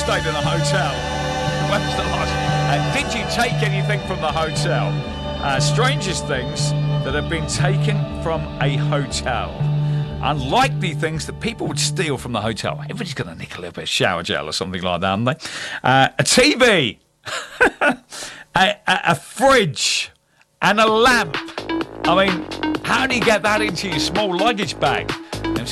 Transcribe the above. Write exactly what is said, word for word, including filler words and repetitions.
stayed in a hotel? When was the last? Uh, did you take anything from the hotel? Uh, strangest things that have been taken from a hotel. Unlikely things that people would steal from the hotel. Everybody's going to nick a little bit of shower gel or something like that, aren't they? Uh, a T V, a, a, a fridge, and a lamp. I mean, how do you get that into your small luggage bag?